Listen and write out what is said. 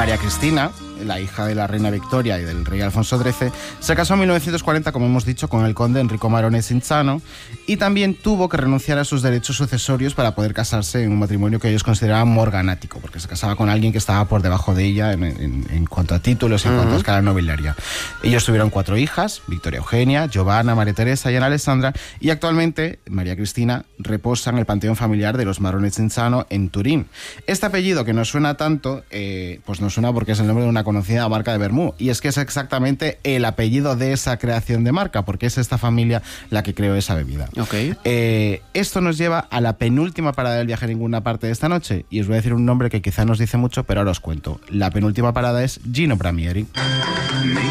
María Cristina, la hija de la reina Victoria y del rey Alfonso XIII, se casó en 1940, como hemos dicho, con el conde Enrico Marone Cinzano, y también tuvo que renunciar a sus derechos sucesorios para poder casarse en un matrimonio que ellos consideraban morganático, porque se casaba con alguien que estaba por debajo de ella en cuanto a títulos y en cuanto a escala nobiliaria. Ellos tuvieron 4 hijas: Victoria Eugenia, Giovanna, María Teresa y Ana Alessandra, y actualmente María Cristina reposa en el panteón familiar de los Marone Cinzano en Turín. Este apellido, que nos suena tanto, pues nos suena porque es el nombre de una conocida marca de vermú, y es que es exactamente el apellido de esa creación de marca, porque es esta familia la que creó esa bebida. Okay. Esto nos lleva a la penúltima parada del viaje a ninguna parte de esta noche, y os voy a decir un nombre que quizá nos dice mucho, pero ahora os cuento. La penúltima parada es Gino Bramieri.